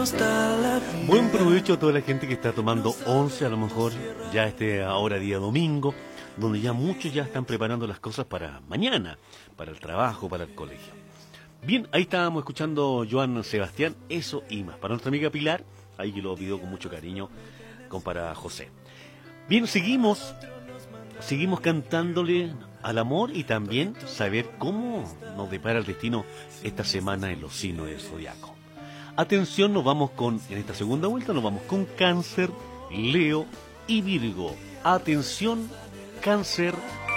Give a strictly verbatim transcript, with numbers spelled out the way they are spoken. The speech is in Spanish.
Buen provecho a toda la gente que está tomando once, a lo mejor ya este ahora día domingo, donde ya muchos ya están preparando las cosas para mañana, para el trabajo, para el colegio. Bien, ahí estábamos escuchando Joan Sebastián, eso y más. Para nuestra amiga Pilar, ahí que lo pidió con mucho cariño, con para José. Bien, seguimos, seguimos cantándole al amor y también saber cómo nos depara el destino esta semana en los signos del zodiaco. Atención, nos vamos con, en esta segunda vuelta, nos vamos con Cáncer, Leo y Virgo. Atención, Cáncer,